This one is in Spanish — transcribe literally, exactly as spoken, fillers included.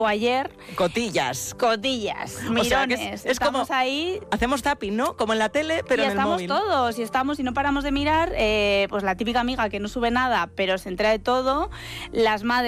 o ayer. Cotillas. Cotillas, mirones. O sea, que es, es estamos como, ahí. Hacemos zapping, ¿no? Como en la tele, pero y en el estamos móvil. todos, y estamos, y no paramos de mirar, eh, pues la típica amiga que no sube nada, pero se entera de todo, las madres